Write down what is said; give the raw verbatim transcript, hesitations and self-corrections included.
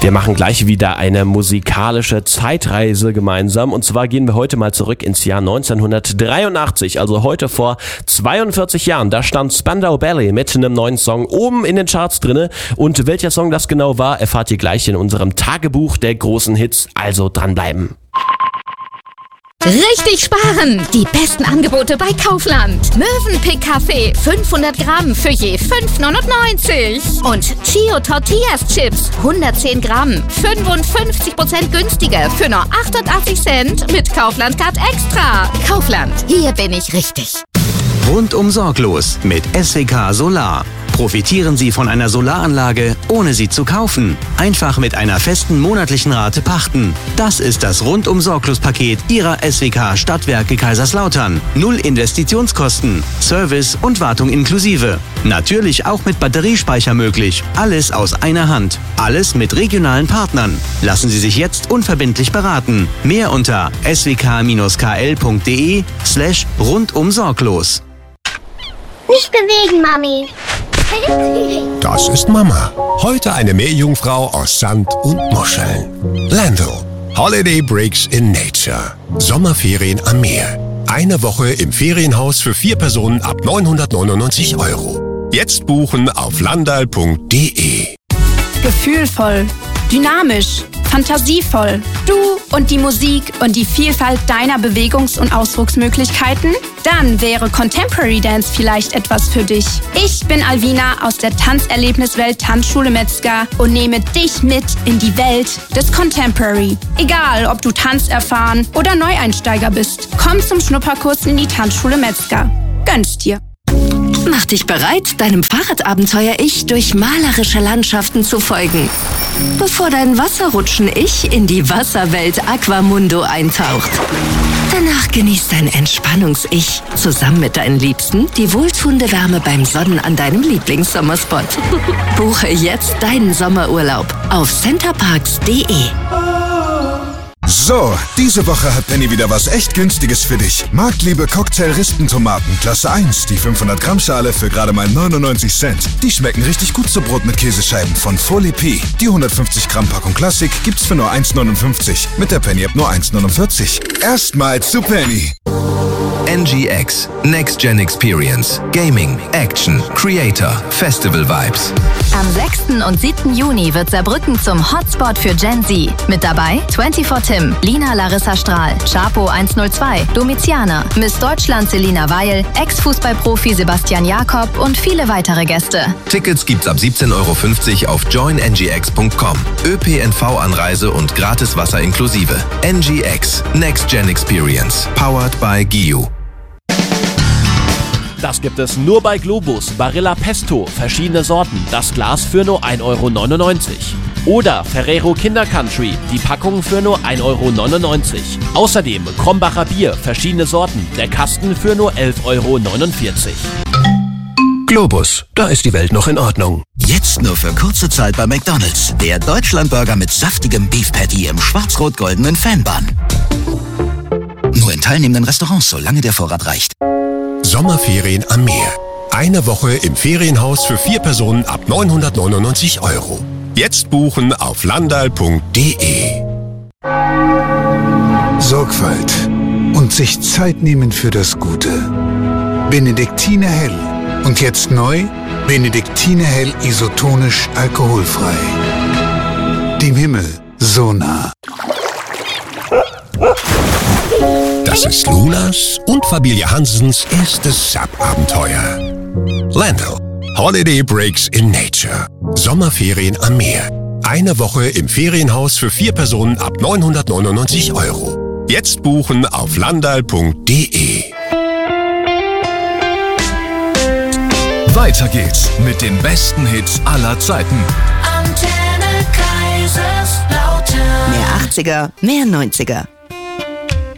Wir machen gleich wieder eine musikalische Zeitreise gemeinsam. Und zwar gehen wir heute mal zurück ins Jahr neunzehnhundertdreiundachtzig, also heute vor zweiundvierzig Jahren. Da stand Spandau Ballet mit einem neuen Song oben in den Charts drinne. Und welcher Song das genau war, erfahrt ihr gleich in unserem Tagebuch der großen Hits. Also dranbleiben. Richtig sparen! Die besten Angebote bei Kaufland. Mövenpick Kaffee fünfhundert Gramm für je fünf neunundneunzig. Und Chio Tortillas Chips hundertzehn Gramm fünfundfünfzig Prozent günstiger für nur achtundachtzig Cent mit Kaufland Card Extra. Kaufland, hier bin ich richtig. Rundum sorglos mit S W K Solar. Profitieren Sie von einer Solaranlage, ohne sie zu kaufen. Einfach mit einer festen monatlichen Rate pachten. Das ist das Rundum-Sorglos-Paket Ihrer S W K Stadtwerke Kaiserslautern. Null Investitionskosten, Service und Wartung inklusive. Natürlich auch mit Batteriespeicher möglich. Alles aus einer Hand. Alles mit regionalen Partnern. Lassen Sie sich jetzt unverbindlich beraten. Mehr unter s w k k l punkt d e slash rundum sorglos. Nicht bewegen, Mami. Das ist Mama. Heute eine Meerjungfrau aus Sand und Muscheln. Lando. Holiday Breaks in Nature. Sommerferien am Meer. Eine Woche im Ferienhaus für vier Personen ab neunhundertneunundneunzig Euro. Jetzt buchen auf landal punkt d e. Gefühlvoll, dynamisch, fantasievoll. Du und die Musik und die Vielfalt deiner Bewegungs- und Ausdrucksmöglichkeiten? Dann wäre Contemporary Dance vielleicht etwas für dich. Ich bin Alvina aus der Tanzerlebniswelt Tanzschule Metzger und nehme dich mit in die Welt des Contemporary. Egal, ob du tanzerfahren oder Neueinsteiger bist, komm zum Schnupperkurs in die Tanzschule Metzger. Gönn's dir. Mach dich bereit, deinem Fahrradabenteuer-Ich durch malerische Landschaften zu folgen. Bevor dein Wasserrutschen-Ich in die Wasserwelt Aquamundo eintaucht. Danach genießt dein Entspannungs-Ich zusammen mit deinen Liebsten die wohltuende Wärme beim Sonnen an deinem Lieblingssommerspot. Buche jetzt deinen Sommerurlaub auf centerparks punkt d e. So, diese Woche hat Penny wieder was echt Günstiges für dich. Marktliebe Cocktail-Rispentomaten, Klasse eins, die fünfhundert Gramm Schale für gerade mal neunundneunzig Cent. Die schmecken richtig gut zu Brot mit Käsescheiben von Folie P. Die hundertfünfzig Gramm Packung Klassik gibt's für nur eins neunundfünfzig. Mit der Penny ab nur eins neunundvierzig. Erstmal zu Penny. N G X Next Gen Experience. Gaming, Action, Creator, Festival Vibes. Am sechsten und siebten Juni wird Saarbrücken zum Hotspot für Gen Z. Mit dabei vierundzwanzig Tim, Lina Larissa Strahl, Chapo hundertzwei, Domiziana, Miss Deutschland Selina Weil, Ex-Fußballprofi Sebastian Jakob und viele weitere Gäste. Tickets gibt's ab siebzehn Euro fünfzig auf join n g x punkt com. ÖPNV-Anreise und gratis Wasser inklusive. N G X Next Gen Experience. Powered by G I U. Das gibt es nur bei Globus. Barilla Pesto, verschiedene Sorten, das Glas für nur ein Euro neunundneunzig. Oder Ferrero Kinder Country, die Packung für nur ein Euro neunundneunzig. Außerdem Krombacher Bier, verschiedene Sorten, der Kasten für nur elf Euro neunundvierzig. Globus, da ist die Welt noch in Ordnung. Jetzt nur für kurze Zeit bei McDonald's. Der Deutschlandburger mit saftigem Beef Patty im schwarz-rot-goldenen Fanbun. Nur in teilnehmenden Restaurants, solange der Vorrat reicht. Sommerferien am Meer. Eine Woche im Ferienhaus für vier Personen ab neunhundertneunundneunzig Euro. Jetzt buchen auf landal punkt d e. Sorgfalt und sich Zeit nehmen für das Gute. Benediktiner Hell. Und jetzt neu, Benediktiner Hell isotonisch alkoholfrei. Dem Himmel so nah. Das ist Lunas und Familie Hansens erstes Sub-Abenteuer. Lando. Holiday Breaks in Nature. Sommerferien am Meer. Eine Woche im Ferienhaus für vier Personen ab neunhundertneunundneunzig Euro. Jetzt buchen auf landal punkt d e. Weiter geht's mit den besten Hits aller Zeiten. Antenne Kaiserslautern. Mehr achtziger, mehr neunziger.